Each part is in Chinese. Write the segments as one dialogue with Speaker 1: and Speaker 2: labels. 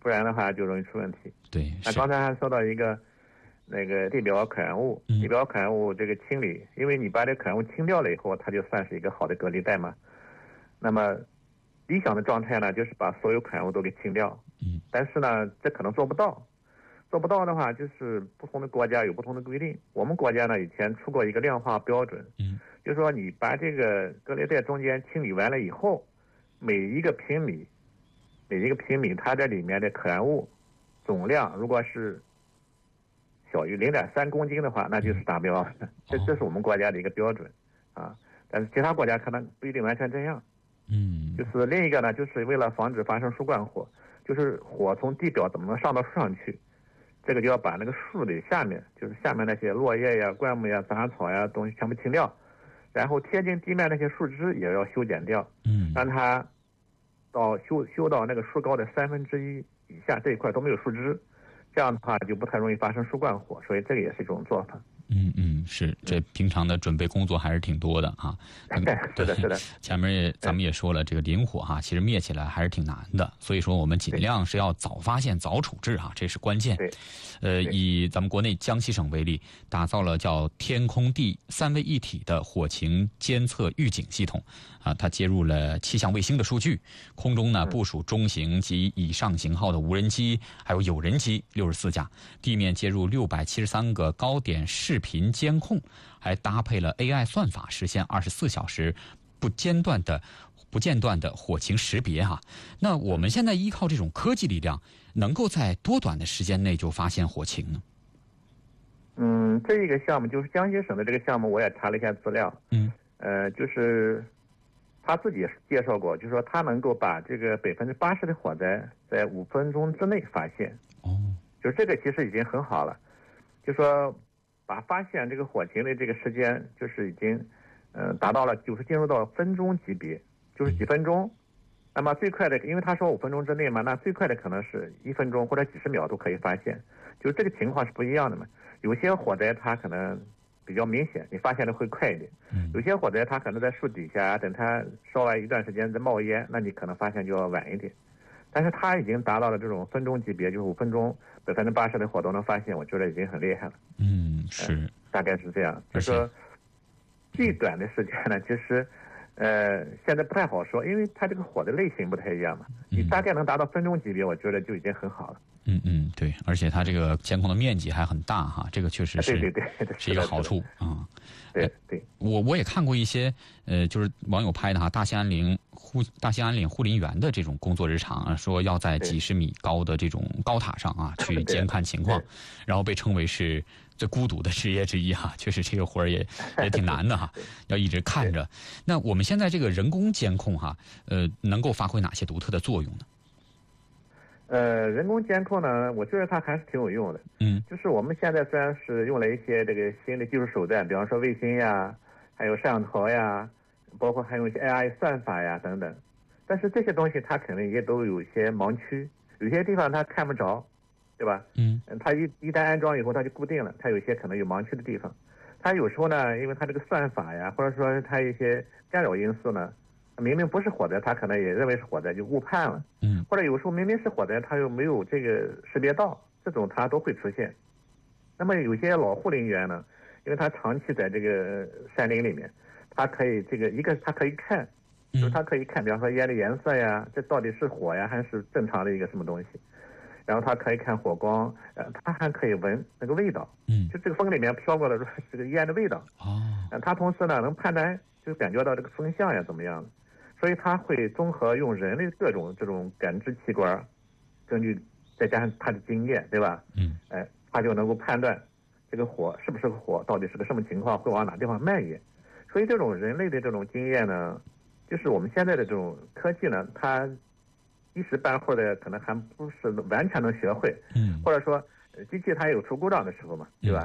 Speaker 1: 不然的话就容易出问题。
Speaker 2: 对，
Speaker 1: 那刚才还说到一个那个地表可燃物，地表可燃物这个清理，因为你把这可燃物清掉了以后，它就算是一个好的隔离带嘛。那么理想的状态呢，就是把所有可燃物都给清掉。但是呢，这可能做不到。做不到的话，就是不同的国家有不同的规定。我们国家呢，以前出过一个量化标准，就是说你把这个隔离带中间清理完了以后，每一个平米，它这里面的可燃物总量如果是小于0.3公斤的话，那就是达标。这是我们国家的一个标准啊。但是其他国家可能不一定完全这样。就是另一个呢，就是为了防止发生树冠火，就是火从地表怎么能上到树上去，这个就要把那个树的下面，就是下面那些落叶呀、灌木呀、杂草呀东西全部清掉，然后贴近地面那些树枝也要修剪掉，让它到修到那个树高的1/3以下，这一块都没有树枝，这样的话就不太容易发生树冠火，所以这个也是一种做法。
Speaker 2: 是，这平常的准备工作还是挺多的啊。
Speaker 1: 是的。
Speaker 2: 前面咱们也说了，这个林火其实灭起来还是挺难的，所以说我们尽量是要早发现、早处置这是关键。以咱们国内江西省为例，打造了叫天空地3位一体的火情监测预警系统它接入了气象卫星的数据，空中呢部署中型及以上型号的无人机，还有有人机64架，地面接入673个高点视频监控，还搭配了 AI 算法，实现24小时不间断的火情识别那我们现在依靠这种科技力量，能够在多短的时间内就发现火情呢？
Speaker 1: 这一个项目就是江西省的这个项目，我也查了一下资料。就是他自己也介绍过，就是说他能够把这个80%的火灾在5分钟之内发现。就是这个其实已经很好了，就说把发现这个火情的这个时间，就是已经达到了就是进入到分钟级别，就是几分钟。那么最快的，因为他说5分钟之内嘛，那最快的可能是1分钟或者几十秒都可以发现，就这个情况是不一样的嘛。有些火灾它可能比较明显，你发现的会快一点；有些火灾它可能在树底下，等它烧完一段时间再冒烟，那你可能发现就要晚一点。但是它已经达到了这种分钟级别，就是5分钟80%的火都能发现，我觉得已经很厉害了。
Speaker 2: 是，
Speaker 1: 大概是这样。就是说最短的时间呢，其实现在不太好说，因为它这个火的类型不太一样嘛。你大概能达到分钟级别，我觉得就已经很好了。
Speaker 2: 对，而且它这个监控的面积还很大这个确实是是一个好处
Speaker 1: 对，
Speaker 2: 我也看过一些就是网友拍的大兴安岭护林员的这种工作日常说要在几十米高的这种高塔上去监看情况，然后被称为是最孤独的职业之一确实这个活儿也挺难的要一直看着。那我们现在这个人工监控能够发挥哪些独特的作用呢？
Speaker 1: 人工监控呢，我觉得它还是挺有用的。就是我们现在虽然是用了一些这个新的技术手段，比方说卫星呀，还有摄像头呀，包括还有一些 AI 算法呀等等，但是这些东西它肯定也都有一些盲区，有些地方它看不着，对吧？它一旦安装以后，它就固定了，它有些可能有盲区的地方。它有时候呢，因为它这个算法呀，或者说它一些干扰因素呢，明明不是火灾，他可能也认为是火灾，就误判了。或者有时候明明是火灾，他又没有这个识别到，这种他都会出现。那么有些老护林员呢，因为他长期在这个山林里面，他可以他可以看，就是他可以看，比方说烟的颜色呀，这到底是火呀还是正常的一个什么东西。然后他可以看火光，他还可以闻那个味道，就这个风里面飘过来这个烟的味道。他同时呢能判断，就感觉到这个风向呀怎么样的。所以他会综合用人类各种这种感知器官，根据再加上他的经验，对吧？他就能够判断这个火是不是个火，到底是个什么情况，会往哪地方蔓延。所以这种人类的这种经验呢，就是我们现在的这种科技呢，它一时半会儿的可能还不是完全能学会。或者说机器它有出故障的时候嘛，对吧？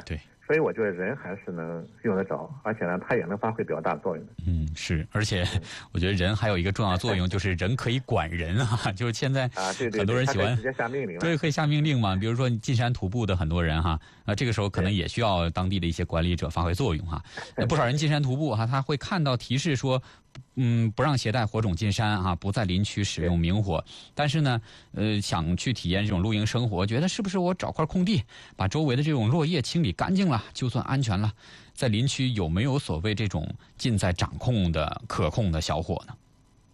Speaker 1: 所以我觉得人还是能用得着，而且呢，它也能发挥比较大作用的。
Speaker 2: 是，而且我觉得人还有一个重要作用，就是人可以管人啊。就是现在很多人喜欢
Speaker 1: 直接下命令，
Speaker 2: 对，可以下命令嘛。比如说你进山徒步的很多人哈，这个时候可能也需要当地的一些管理者发挥作用哈。不少人进山徒步哈，他会看到提示说，不让携带火种进山啊，不在林区使用明火。但是呢，想去体验这种露营生活，觉得是不是我找块空地，把周围的这种落叶清理干净了，就算安全了？在林区有没有所谓这种尽在掌控的可控的小火呢？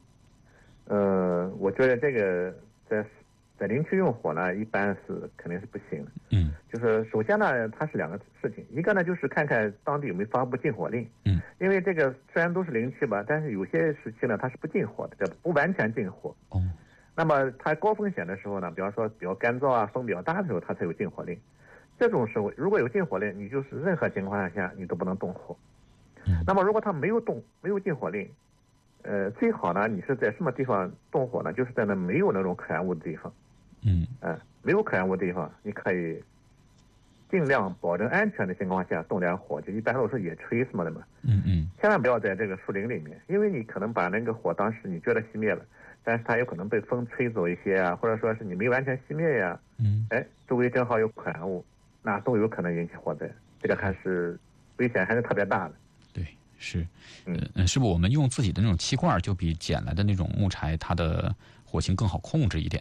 Speaker 1: 我觉得这个在林区用火呢，一般是肯定是不行的。就是首先呢，它是两个事情，一个呢就是看看当地有没有发布禁火令。因为这个虽然都是林区吧，但是有些时期呢它是不禁火的，不完全禁火。那么它高风险的时候呢，比方说比较干燥啊、风比较大的时候，它才有禁火令。这种时候如果有禁火令，你就是任何情况下你都不能动火。那么如果它没有禁火令，最好呢你是在什么地方动火呢？就是在那没有那种可燃物的地方。没有可燃物的地方，你可以尽量保证安全的情况下动点火，就一般都是野炊什么的嘛。千万不要在这个树林里面，因为你可能把那个火当时你觉得熄灭了，但是它有可能被风吹走一些啊，或者说是你没完全熄灭呀。周围正好有可燃物，那都有可能引起火灾，这个还是危险还是特别大的。
Speaker 2: 对，是。是不是我们用自己的那种气罐就比捡来的那种木柴它的火情更好控制一点？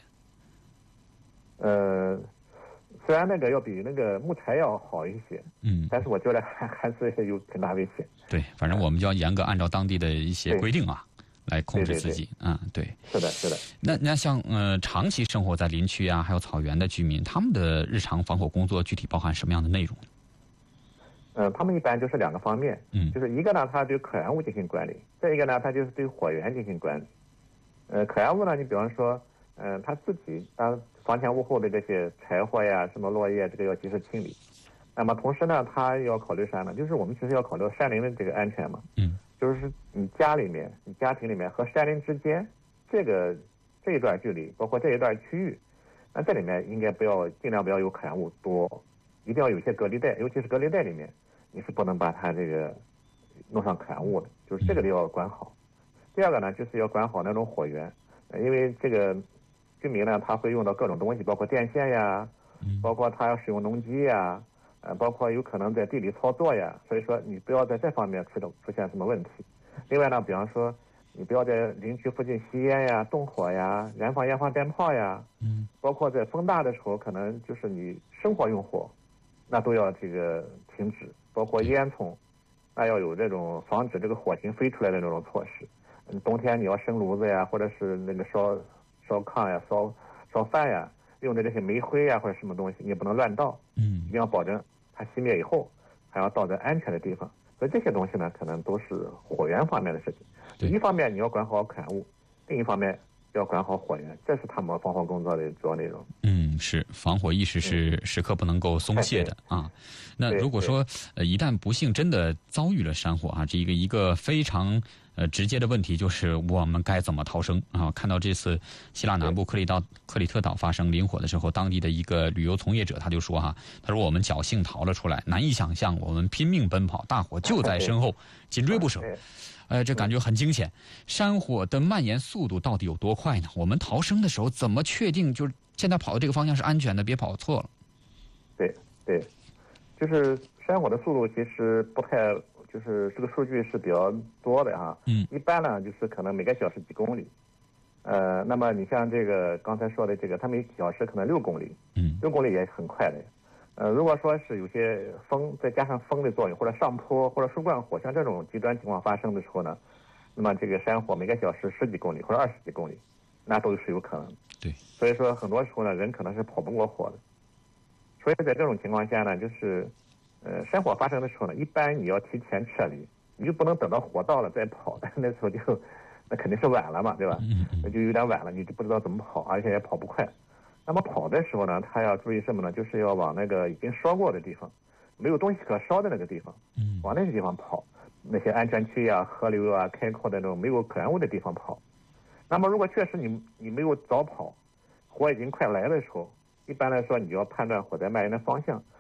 Speaker 1: 虽然那个要比那个木柴要好一些，但是我觉得还是有很大危险。
Speaker 2: 对，反正我们就要严格按照当地的一些规定啊，来控制自己。对。
Speaker 1: 是的，是的。
Speaker 2: 那像长期生活在林区啊，还有草原的居民，他们的日常防火工作具体包含什么样的内容？
Speaker 1: 他们一般就是两个方面。就是一个呢，他对可燃物进行管理；再一个呢，他就是对火源进行管理。可燃物呢，你比方说，他自己房前屋后的这些柴火呀、什么落叶，这个要及时清理。那么同时呢，他要考虑啥呢？就是我们其实要考虑山林的这个安全嘛。就是你家里面、你家庭里面和山林之间这一段距离，包括这一段区域，那这里面应该尽量不要有可燃物多，一定要有些隔离带，尤其是隔离带里面，你是不能把它这个弄上可燃物的，就是这个得要管好。第二个呢，就是要管好那种火源，因为这个居民呢，他会用到各种东西，包括电线呀，包括他要使用农机呀，包括有可能在地里操作呀，所以说你不要在这方面出现什么问题。另外呢，比方说你不要在林区附近吸烟呀、动火呀、燃放烟花鞭炮呀，包括在风大的时候，可能就是你生活用火，那都要这个停止，包括烟囱，那要有这种防止这个火星飞出来的那种措施。冬天你要生炉子呀，或者是那个烧炕呀、烧饭呀，用的这些煤灰呀或者什么东西，你也不能乱倒。一定要保证它熄灭以后还要倒在安全的地方。所以这些东西呢，可能都是火源方面的事情。一方面你要管好可燃物，另一方面要管好火源，这是他们防火工作的主要内容。
Speaker 2: 是防火意识是时刻不能够松懈的啊。那如果说一旦不幸真的遭遇了山火啊，这一个非常直接的问题就是我们该怎么逃生啊？看到这次希腊南部克里特岛发生林火的时候，当地的一个旅游从业者他就说他说我们侥幸逃了出来，难以想象我们拼命奔跑，大火就在身后，紧追不舍。这感觉很惊险。山火的蔓延速度到底有多快呢？我们逃生的时候怎么确定就是现在跑的这个方向是安全的，别跑错了？
Speaker 1: 对，就是山火的速度其实不太，就是这个数据是比较多的哈。一般呢就是可能每个小时几公里。那么你像这个刚才说的这个，它每小时可能6公里，6公里也很快的。如果说是有些风，再加上风的作用，或者上坡或者树冠火，像这种极端情况发生的时候呢，那么这个山火每个小时10几公里或者20几公里，那都是有可能。
Speaker 2: 对，
Speaker 1: 所以说很多时候呢，人可能是跑不过火的。所以在这种情况下呢，就是山火发生的时候呢，一般你要提前撤离，你就不能等到火到了再跑，那时候那肯定是晚了嘛，对吧？那就有点晚了，你就不知道怎么跑，而且也跑不快。那么跑的时候呢，他要注意什么呢？就是要往那个已经烧过的地方，没有东西可烧的那个地方，往那个地方跑，那些安全区啊、河流啊、开阔的那种没有可燃物的地方跑。那么如果确实你没有早跑，火已经快来的时候，一般来说你要判断火灾蔓延的方向，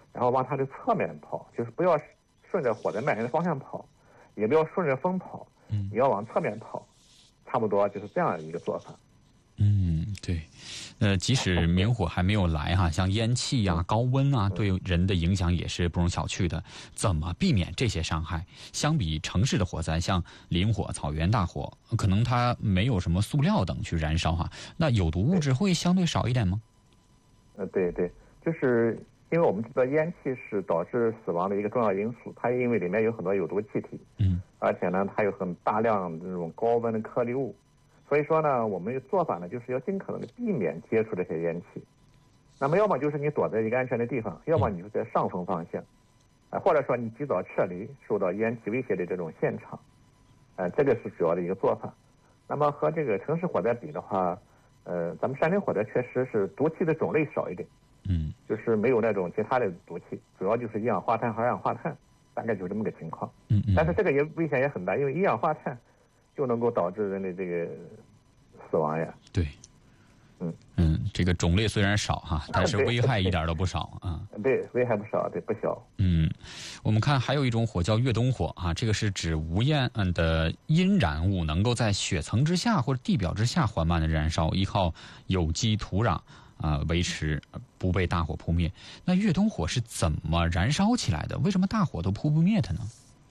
Speaker 1: 然后往它的侧面跑，就是不要顺着火灾蔓延的方向跑，也不要顺着风跑，你要往侧面跑，差不多就是这样一个做法。
Speaker 2: 对，即使明火还没有来哈，像烟气呀、高温啊，对人的影响也是不容小觑的。怎么避免这些伤害？相比城市的火灾，像林火、草原大火，可能它没有什么塑料等去燃烧哈，那有毒物质会相对少一点吗？
Speaker 1: 对，就是因为我们知道烟气是导致死亡的一个重要因素，它因为里面有很多有毒气体，而且呢，它有很大量这种高温的颗粒物。所以说呢，我们的做法呢，就是要尽可能的避免接触这些烟气。那么，要么就是你躲在一个安全的地方，要么你就在上风方向，或者说你及早撤离受到烟气威胁的这种现场，这个是主要的一个做法。那么和这个城市火灾比的话，咱们山林火灾确实是毒气的种类少一点，就是没有那种其他的毒气，主要就是一氧化碳和二氧化碳，大概就这么个情况。但是这个也危险也很大，因为一氧化碳就能够导致人的这个死亡呀。
Speaker 2: 对，这个种类虽然少哈，但是危害一点都不少啊。
Speaker 1: 对，危害不少，对，不小。
Speaker 2: 我们看还有一种火叫越冬火啊，这个是指无烟的阴燃物能够在雪层之下或者地表之下缓慢的燃烧，依靠有机土壤维持不被大火扑灭。那越冬火是怎么燃烧起来的？为什么大火都扑不灭它呢？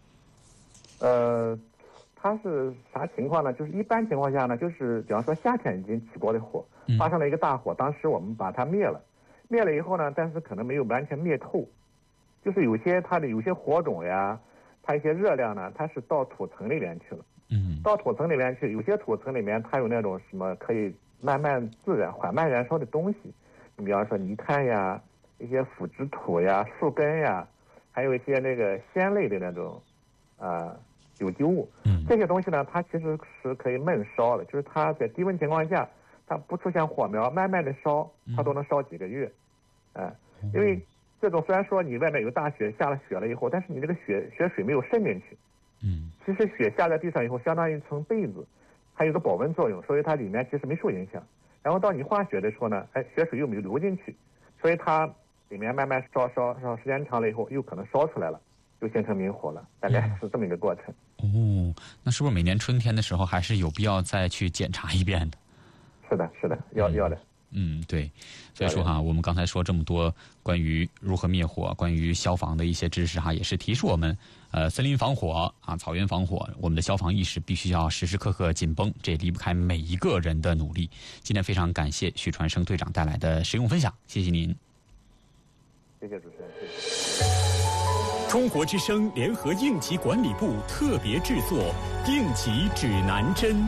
Speaker 1: 它是啥情况呢？就是一般情况下呢，就是比方说夏天已经起过的火，发生了一个大火，当时我们把它灭了以后呢，但是可能没有完全灭透，就是有些火种呀，它一些热量呢，它是到土层里面去了。到土层里面去，有些土层里面它有那种什么可以慢慢缓慢燃烧的东西，你比方说泥炭呀、一些腐殖土呀、树根呀，还有一些那个鲜类的那种有机物，这些东西呢，它其实是可以闷烧的，就是它在低温情况下，它不出现火苗，慢慢的烧，它都能烧几个月，因为这种虽然说你外面有大雪，下了雪了以后，但是你这个雪水没有渗进去，其实雪下在地上以后，相当于一层被子，还有个保温作用，所以它里面其实没受影响。然后到你化雪的时候呢，雪水又没有流进去，所以它里面慢慢烧，时间长了以后，又可能烧出来了。就形成明火了，大概是这么一个过程。
Speaker 2: 那是不是每年春天的时候还是有必要再去检查一遍的？
Speaker 1: 是的，要的。
Speaker 2: 对，所以说哈，我们刚才说这么多关于如何灭火、关于消防的一些知识哈，也是提示我们，森林防火草原防火，我们的消防意识必须要时时刻刻紧绷，这也离不开每一个人的努力。今天非常感谢许传生队长带来的实用分享，谢谢您。
Speaker 1: 谢谢主持人。
Speaker 3: 中国之声联合应急管理部特别制作应急指南针。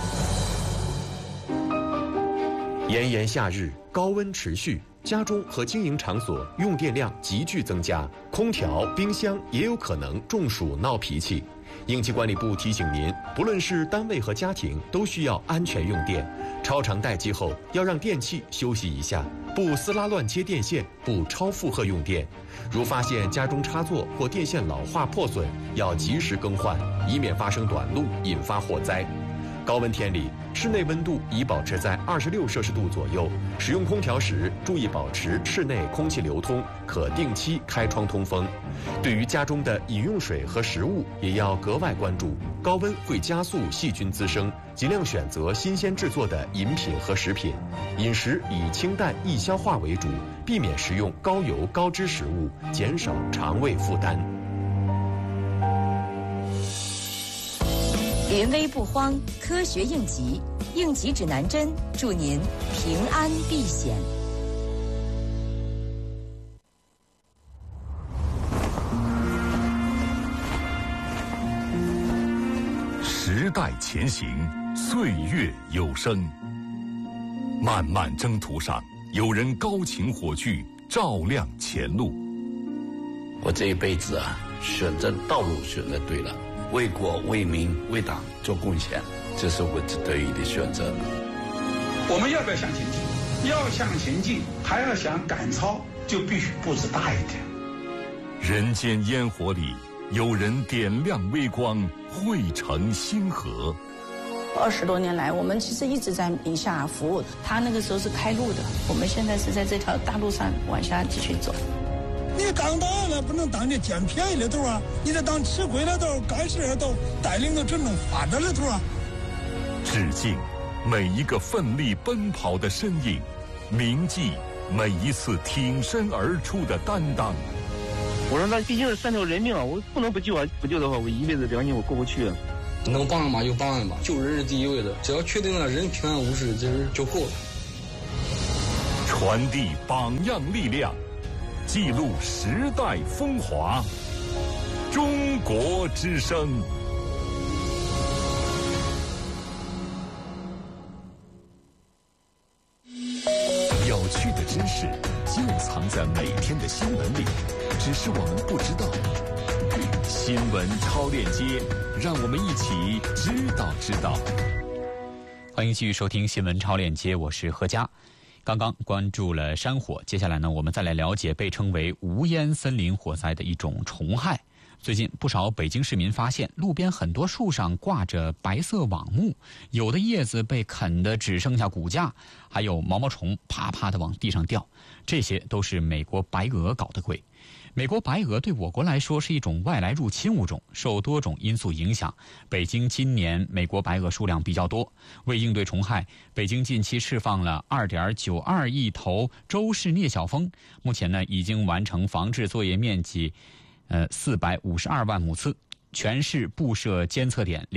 Speaker 4: 炎炎夏日，高温持续，家中和经营场所用电量急剧增加，空调、冰箱也有可能中暑闹脾气。应急管理部提醒您，不论是单位和家庭，都需要安全用电。超长待机后，要让电器休息一下，不撕拉乱接电线，不超负荷用电。如发现家中插座或电线老化破损，要及时更换，以免发生短路，引发火灾。高温天里，室内温度宜保持在26摄氏度左右。使用空调时，注意保持室内空气流通，可定期开窗通风。对于家中的饮用水和食物，也要格外关注，高温会加速细菌滋生，尽量选择新鲜制作的饮品和食品。饮食以清淡易消化为主，避免食用高油高脂食物，减少肠胃负担。
Speaker 5: 临危不慌，科学应急，应急指南针，祝您平安避险。
Speaker 6: 时代前行，岁月有声。漫漫征途上，有人高擎火炬，照亮前路。
Speaker 7: 我这一辈子选择道路选择对了。为国为民为党做贡献，这是我得意的选择。
Speaker 8: 我们要不要向前进？要向前进，还要想赶超，就必须步子大一点。
Speaker 6: 人间烟火里，有人点亮微光，汇成星河。
Speaker 9: 20多年来，我们其实一直在宁夏服务。他那个时候是开路的，我们现在是在这条大路上往下继续走。
Speaker 10: 你当导演了不能当这捡便宜的头啊，你得当吃亏的头、干事的头，带领着真正发展的头啊。
Speaker 6: 致敬每一个奋力奔跑的身影，铭记每一次挺身而出的担当。
Speaker 11: 我说那毕竟是3条人命啊，我不能不救啊！不救的话，我一辈子良心我过不去啊。
Speaker 12: 能帮上忙就帮上忙，救人是第一位的，只要确定了人平安无事，这就够了。
Speaker 6: 传递榜样力量，记录时代风华。中国之声。有趣的知识就藏在每天的新闻里，只是我们不知道。新闻超链接，让我们一起知道。
Speaker 2: 欢迎继续收听新闻超链接，我是何佳。刚刚关注了山火，接下来呢，我们再来了解被称为无烟森林火灾的一种虫害。最近不少北京市民发现，路边很多树上挂着白色网目，有的叶子被啃得只剩下骨架，还有毛毛虫啪啪地往地上掉，这些都是美国白蛾搞的鬼。美国白蛾对我国来说是一种外来入侵物种，受多种因素影响，北京今年美国白蛾数量比较多。为应对虫害，北京近期释放了 2.92 亿头周氏聂小蜂，目前呢已经完成防治作业面积452万亩次，全市布设监测点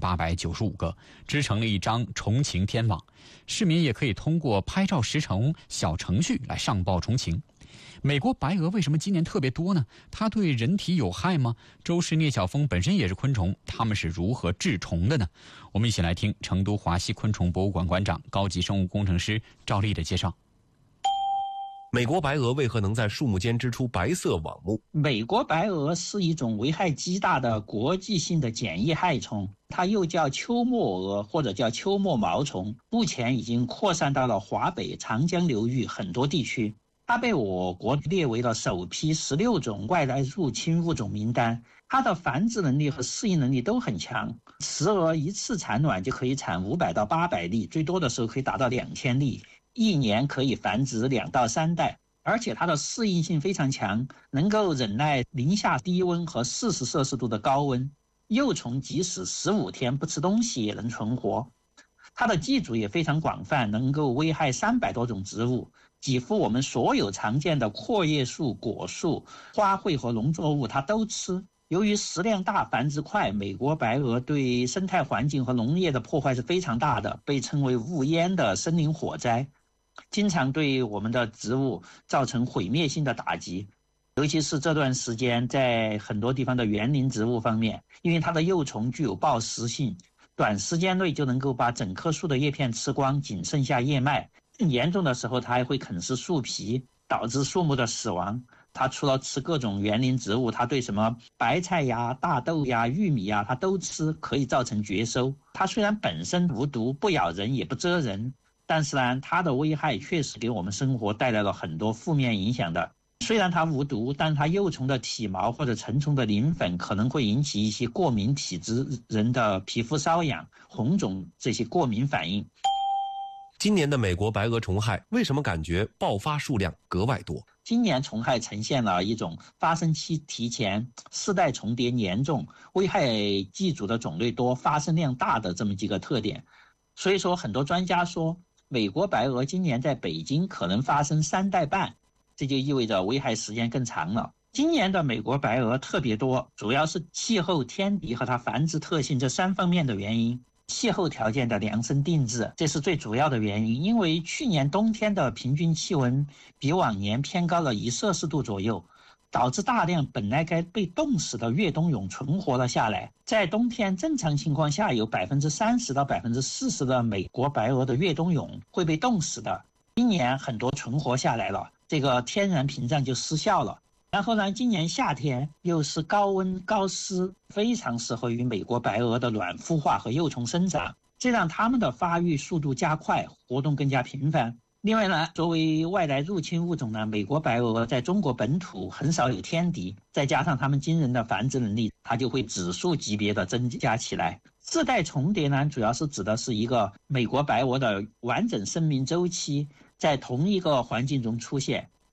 Speaker 2: 2895个，织成了一张虫情天网。市民也可以通过拍照识虫小程序来上报虫情。美国白蛾为什么今年特别多呢？它对人体有害吗？周氏聂小蜂本身也是昆虫，它们是如何治虫的呢？我们一起来听成都华西昆虫博物馆馆长、高级生物工程师赵丽的介绍。
Speaker 13: 美国白蛾为何能在树木间织出白色网目？
Speaker 14: 美国白蛾是一种危害极大的国际性的简易害虫，它又叫秋末蛾或者叫秋末毛虫，目前已经扩散到了华北、长江流域很多地区。它被我国列为了首批16种外来入侵物种名单，它的繁殖能力和适应能力都很强。雌蛾一次产卵就可以产500到800粒，最多的时候可以达到2000粒，一年可以繁殖2到3代。而且它的适应性非常强，能够忍耐零下低温和40摄氏度的高温，幼虫即使15天不吃东西也能存活。它的寄主也非常广泛，能够危害300多种植物，几乎我们所有常见的阔叶树、果树、花卉和农作物它都吃。由于食量大、繁殖快，美国白蛾对生态环境和农业的破坏是非常大的，被称为无烟的森林火灾，经常对我们的植物造成毁灭性的打击。尤其是这段时间在很多地方的园林植物方面，因为它的幼虫具有抱食性，短时间内就能够把整棵树的叶片吃光，仅剩下叶脉。更严重的时候，它还会啃食树皮，导致树木的死亡。它除了吃各种园林植物，它对什么白菜呀、大豆呀、玉米呀，它都吃，可以造成绝收。它虽然本身无毒，不咬人也不蛰人，但是呢，它的危害确实给我们生活带来了很多负面影响的。虽然它无毒，但它幼虫的体毛或者成虫的磷粉可能会引起一些过敏体质人的皮肤瘙痒、红肿这些过敏反应。
Speaker 13: 今年的美国白蛾虫害为什么感觉爆发数量格外多？
Speaker 14: 今年虫害呈现了一种发生期提前、世代重叠严重、危害寄主的种类多、发生量大的这么几个特点。所以说很多专家说，美国白蛾今年在北京可能发生3代半，这就意味着危害时间更长了。今年的美国白蛾特别多，主要是气候、天敌和它繁殖特性这3方面的原因。气候条件的量身定制，这是最主要的原因。因为去年冬天的平均气温比往年偏高了1摄氏度左右，导致大量本来该被冻死的越冬蛹存活了下来。在冬天正常情况下，有30%到40%的美国白蛾的越冬蛹会被冻死的。今年很多存活下来了，这个天然屏障就失效了。然后呢，今年夏天又是高温高湿，非常适合于美国白蛾的卵孵化和幼虫生长，这让它们的发育速度加快，活动更加频繁。另外呢，作为外来入侵物种呢，美国白蛾在中国本土很少有天敌，再加上它们惊人的繁殖能力，它就会指数级别的增加起来。世代重叠呢，主要是指的是一个美国白蛾的完整生命周期在同一个环境中出现。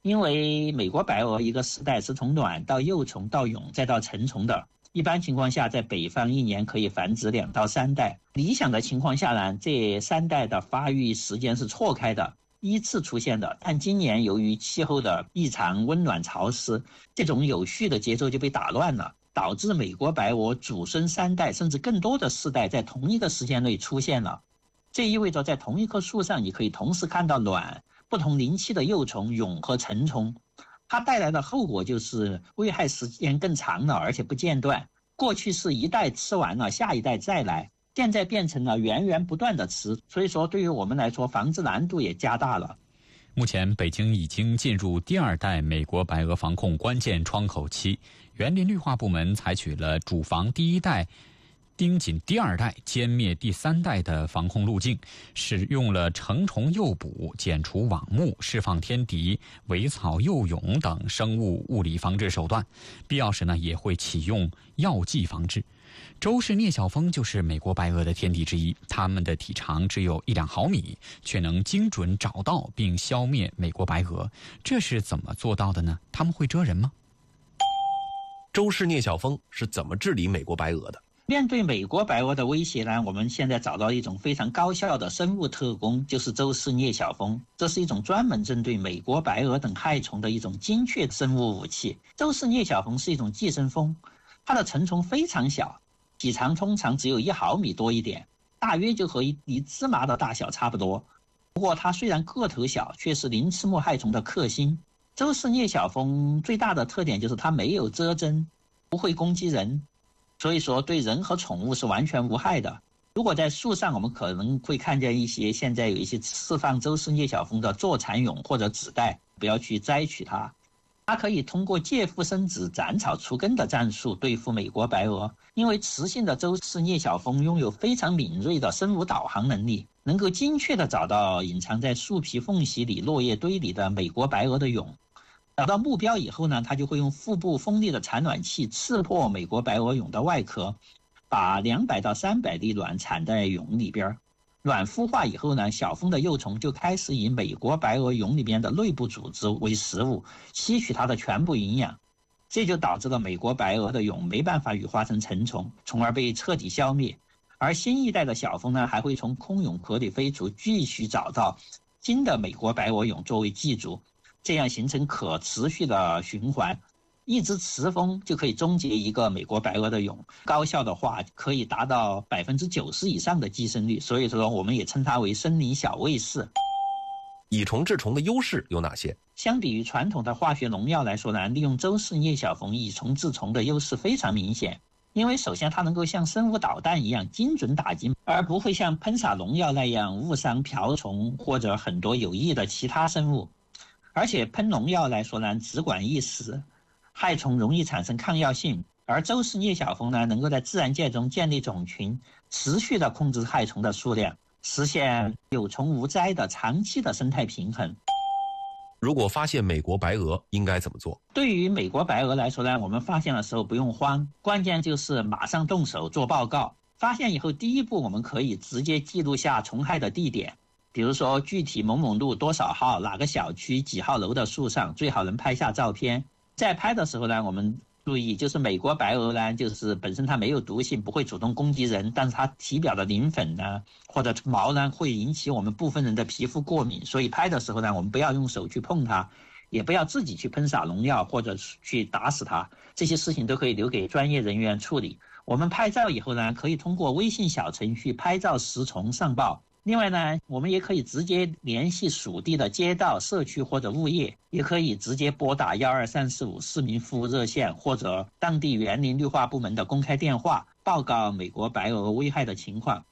Speaker 14: 因为美国白鹅一个世代是从卵到幼虫到蛹再到成虫的，一般情况下在北方1年可以繁殖2到3代，理想的情况下呢，这3代的发育时间是错开的，依次出现的。但今年由于气候的异常温暖潮湿，这种有序的节奏就被打乱了，导致美国白鹅祖孙3代甚至更多的世代在同一个时间内出现了。这意味着在同一棵树上你可以同时看到卵、不同龄期的幼虫、蛹和成虫。它带来的后果就是危害时间更长了，而且不间断。过去是一代吃完了下一代再来，现在变成了源源不断的吃，所以说对于我们来说防治难度也加大了。
Speaker 2: 目前北京已经进入第2代美国白鹅防控关键窗口期，园林绿化部门采取了主防第1代、盯紧第2代、歼灭第3代的防控路径，使用了成虫诱捕、剪除网目、释放天敌、围草诱蛹等生物物理防治手段，必要时呢也会启用药剂防治。周氏聂小蜂就是美国白鹅的天敌之一，它们的体长只有1-2毫米，却能精准找到并消灭美国白鹅，这是怎么做到的呢？它们会蛰人吗？
Speaker 13: 周氏聂小蜂是怎么治理美国白鹅的？
Speaker 14: 面对美国白鹅的威胁呢，我们现在找到一种非常高效的生物特工，就是周氏聂小蜂。这是一种专门针对美国白鹅等害虫的一种精确生物武器。周氏聂小蜂是一种寄生蜂，它的成虫非常小，体长通常只有1毫米多一点，大约就和一粒芝麻的大小差不多。不过它虽然个头小，却是鳞翅目害虫的克星。周氏聂小蜂最大的特点就是它没有蛰针，不会攻击人，所以说对人和宠物是完全无害的。如果在树上，我们可能会看见现在有一些释放周氏聂小蜂的坐蚕蛹或者子代，不要去摘取它。它可以通过借腹生子、斩草除根的战术对付美国白鹅，因为雌性的周氏聂小蜂拥有非常敏锐的生物导航能力，能够精确地找到隐藏在树皮缝隙里、落叶堆里的美国白鹅的蛹。找到目标以后呢，它就会用腹部锋利的产卵器刺破美国白鹅蛹的外壳，把200到300粒卵产在蛹里边。卵孵化以后呢，小蜂的幼虫就开始以美国白鹅蛹里边的内部组织为食物，吸取它的全部营养。这就导致了美国白鹅的蛹没办法羽化成成虫，从而被彻底消灭。而新一代的小蜂呢，还会从空蛹壳里飞出，继续找到新的美国白鹅蛹作为寄主，这样形成可持续的循环。一只雌蜂就可以终结一个美国白鹅的蛹，高效的话可以达到90%以上的寄生率，所以说我们也称它为森林小卫士。
Speaker 13: 以虫治虫的优势有哪些？
Speaker 14: 相比于传统的化学农药来说呢，利用周氏聂小蜂以虫治虫的优势非常明显。因为首先它能够像生物导弹一样精准打击，而不会像喷洒农药那样误伤瓢虫或者很多有益的其他生物。而且喷农药来说呢，只管一时，害虫容易产生抗药性，而周氏聂小蜂呢，能够在自然界中建立种群，持续的控制害虫的数量，实现有虫无灾的长期的生态平衡。
Speaker 13: 如果发现美国白鹅应该怎么做？
Speaker 14: 对于美国白鹅来说呢，我们发现的时候不用慌，关键就是马上动手做报告。发现以后，第一步我们可以直接记录下虫害的地点，比如说具体某某路多少号，哪个小区几号楼的树上，最好能拍下照片。在拍的时候呢，我们注意，就是美国白鹅呢，就是本身它没有毒性，不会主动攻击人，但是它体表的鳞粉呢或者毛呢会引起我们部分人的皮肤过敏，所以拍的时候呢，我们不要用手去碰它，也不要自己去喷洒农药或者去打死它，这些事情都可以留给专业人员处理。我们拍照以后呢，可以通过微信小程序拍照识虫上报。另外呢，我们也可以直接联系属地的街道、社区或者物业，也可以直接拨打12345市民服务热线或者当地园林绿化部门的公开电话，报告美国白鹅危害的情况。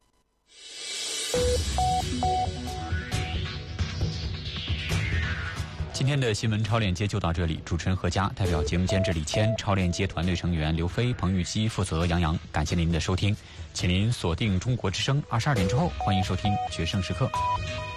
Speaker 2: 今天的新闻超链接就到这里，主持人何佳，代表节目监制李谦，超链接团队成员刘飞、彭玉熙，负责杨洋。感谢您的收听，请您锁定中国之声，22点之后欢迎收听《决胜时刻》。